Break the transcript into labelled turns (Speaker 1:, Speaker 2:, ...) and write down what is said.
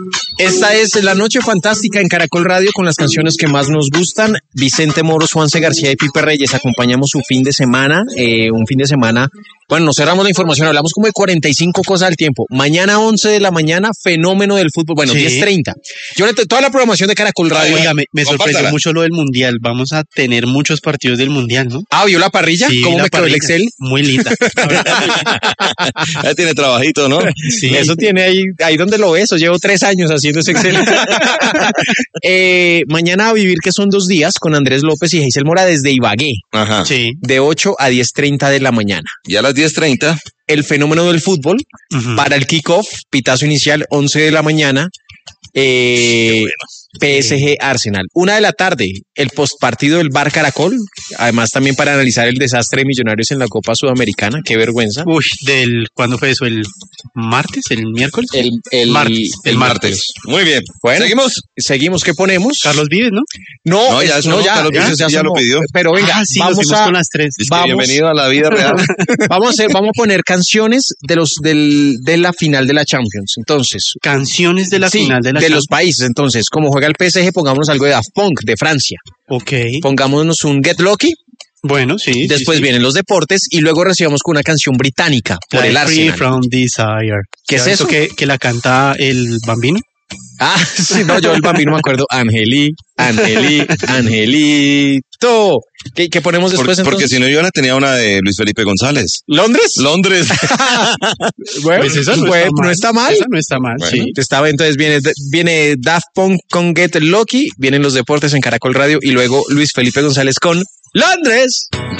Speaker 1: Esta es La Noche Fantástica en Caracol Radio con las canciones que más nos gustan. Vicente Moros, Juanse García y Pipe Reyes acompañamos su fin de semana. Un fin de semana, bueno, nos cerramos la información, hablamos como de 45 cosas al tiempo. Mañana 11 de la mañana, fenómeno del fútbol, bueno, 10:30. Yo le toda la programación de Caracol Radio.
Speaker 2: Oiga, me sorprendió mucho lo del Mundial. Vamos a tener muchos partidos del Mundial, ¿no?
Speaker 1: Ah, ¿vio la parrilla?
Speaker 2: Sí,
Speaker 1: ¿Cómo
Speaker 2: la
Speaker 1: me quedó el
Speaker 2: parrilla.
Speaker 1: Excel?
Speaker 2: Muy linda.
Speaker 3: Ya tiene trabajito, ¿no?
Speaker 1: Sí, eso tiene ahí donde lo ves. Llevo 3 años haciendo ese Excel. Mañana a vivir, que son 2 días, con Andrés López y Geisel Mora desde Ibagué,
Speaker 3: Ajá.
Speaker 2: Sí.
Speaker 1: de 8 a 10:30 de la mañana.
Speaker 3: Y a las 10:30.
Speaker 1: El fenómeno del fútbol, para el kickoff, pitazo inicial, 11 de la mañana. PSG Arsenal. 1 de la tarde, el postpartido del Bar Caracol, además también para analizar el desastre de Millonarios en la Copa Sudamericana, qué vergüenza.
Speaker 2: Uy, ¿cuándo fue eso? ¿El martes? ¿El miércoles?
Speaker 1: El
Speaker 2: martes.
Speaker 3: Muy bien.
Speaker 1: Bueno,
Speaker 3: seguimos.
Speaker 1: ¿qué ponemos?
Speaker 2: Carlos Vives, ¿no?
Speaker 3: No, ya Carlos Vives ya lo pidió.
Speaker 1: Pero venga,
Speaker 2: Sí,
Speaker 1: vamos
Speaker 2: nos fuimos
Speaker 1: a
Speaker 2: con las 3.
Speaker 3: Bienvenido a la vida real.
Speaker 1: vamos a poner canciones de la final de la Champions. Entonces,
Speaker 2: Canciones de la final de la
Speaker 1: los
Speaker 2: Champions.
Speaker 1: países. Entonces, como juega el PSG, pongámonos algo de Daft Punk de Francia.
Speaker 2: Ok.
Speaker 1: Pongámonos un Get Lucky.
Speaker 2: Bueno, sí.
Speaker 1: Después
Speaker 2: sí.
Speaker 1: vienen los deportes y luego recibamos con una canción británica por el
Speaker 2: Free
Speaker 1: Arsenal.
Speaker 2: from Desire.
Speaker 1: ¿Qué es eso?
Speaker 2: Que la canta el Bambino.
Speaker 1: Ah, sí, no, yo el Bambino me acuerdo. Angelito. ¿Qué ponemos después
Speaker 3: Porque
Speaker 1: entonces?
Speaker 3: si no, yo tenía una de Luis Felipe González.
Speaker 1: ¿Londres?
Speaker 3: Londres.
Speaker 1: Bueno,
Speaker 2: Pues esa
Speaker 1: no está mal.
Speaker 2: Esa no está mal,
Speaker 3: Bueno.
Speaker 2: sí.
Speaker 1: Entonces viene Daft Punk con Get Lucky, vienen los deportes en Caracol Radio y luego Luis Felipe González con Londres.